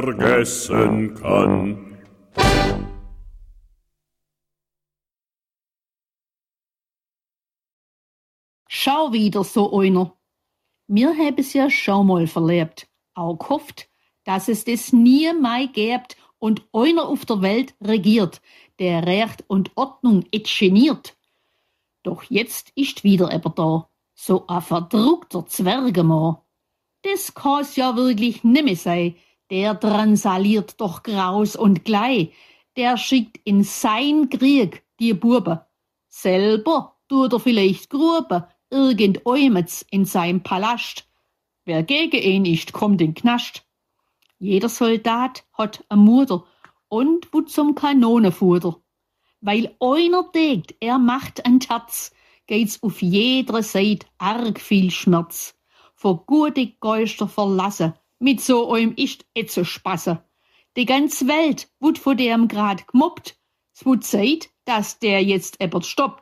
vergessen kann. Schau wieder so einer. Wir haben es ja schon mal verlebt, auch gehofft, dass es das nie mehr gibt und einer auf der Welt regiert, der Recht und Ordnung geniert. Doch jetzt ist wieder jemand da, so ein verdruckter Zwergemann. Das kann's ja wirklich nimmer sein, der drangsaliert doch graus und glei, der schickt in sein Krieg die Buben. Selber tut er vielleicht Gruben, irgendäumets in seinem Palast. Wer gegen ihn ist, kommt in Knast. Jeder Soldat hat eine Mutter und wo zum Kanonenfutter. Weil einer denkt, er macht ein Terz, geht's auf jeder Seite arg viel Schmerz. Vor gute Geister verlassen, mit so einem ist zu spassen. Die ganze Welt wird von dem grad gemobbt. Es wird Zeit, dass der jetzt ebert stoppt.